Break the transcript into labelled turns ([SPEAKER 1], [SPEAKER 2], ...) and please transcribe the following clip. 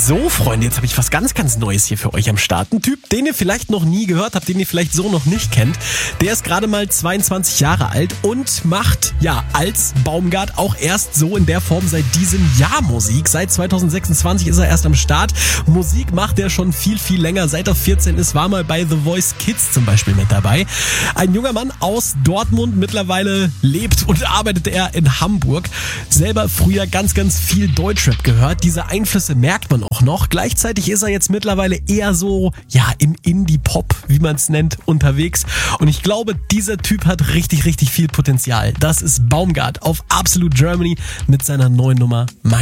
[SPEAKER 1] So, Freunde, jetzt habe ich was ganz, ganz Neues hier für euch am Start. Ein Typ, den ihr vielleicht noch nie gehört habt, den ihr vielleicht so noch nicht kennt. Der ist gerade mal 22 Jahre alt und macht, ja, als Baumgart auch erst so in der Form seit diesem Jahr Musik. Seit 2026 ist er erst am Start. Musik macht er schon viel, viel länger. Seit er 14 ist, war mal bei The Voice Kids zum Beispiel mit dabei. Ein junger Mann aus Dortmund, mittlerweile lebt und arbeitet er in Hamburg. Selber früher ganz, ganz viel Deutschrap gehört. Diese Einflüsse merkt man auch noch. Gleichzeitig ist er jetzt mittlerweile eher so, ja, im Indie-Pop, wie man es nennt, unterwegs. Und ich glaube, dieser Typ hat richtig, richtig viel Potenzial. Das ist Baumgart auf Absolute Germany mit seiner neuen Nummer Mein